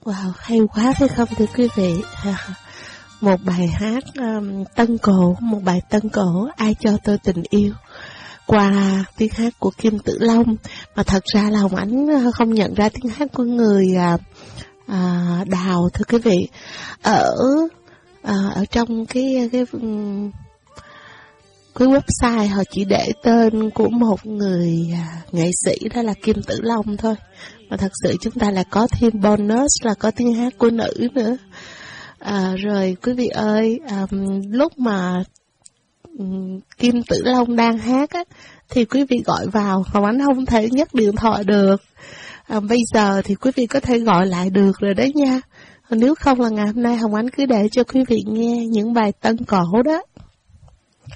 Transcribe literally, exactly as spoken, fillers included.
Wow, hay quá phải không thưa quý vị? Một bài hát um, tân cổ, một bài tân cổ, Ai cho tôi tình yêu, qua tiếng hát của Kim Tử Long. Mà thật ra là Hồng Ánh không nhận ra tiếng hát của người à, à, Đào thưa quý vị. Ở à, ở trong cái cái cái website họ chỉ để tên của một người à, nghệ sĩ, đó là Kim Tử Long thôi. Mà thật sự chúng ta lại có thêm bonus là có tiếng hát của nữ nữa. À, rồi quý vị ơi, à, lúc mà um, Kim Tử Long đang hát á, thì quý vị gọi vào, Hồng Ánh không thể nhấc điện thoại được. À, bây giờ thì quý vị có thể gọi lại được rồi đấy nha. Nếu không là ngày hôm nay Hồng Ánh cứ để cho quý vị nghe những bài tân cổ đó.